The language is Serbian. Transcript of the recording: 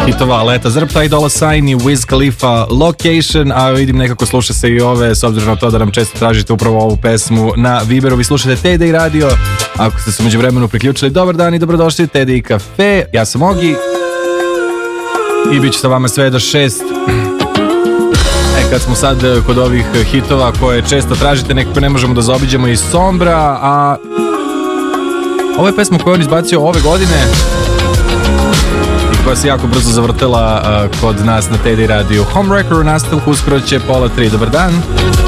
hitova leta Zrpta i Dolla Sign i Wiz Khalifa Location, a vidim nekako sluša se i ove, s obzirom na to da nam često tražite upravo ovu pesmu na Viberu. Vi slušate Tedej Radio, ako ste se umeđu vremenu priključili, dobar dan i dobrodošli Tedej Kafe, ja sam Ogi i bit ću sa vama sve do 6. Kad smo sad kod ovih hitova koje često tražite, nekako ne možemo da zaobiđemo i Sombra, a ovo je pesma koju on izbacio ove godine i koja se jako brzo zavrtela kod nas na Tedej Radio. Home Wrecker u nastavku, uskoro će 2:30. Dobar dan.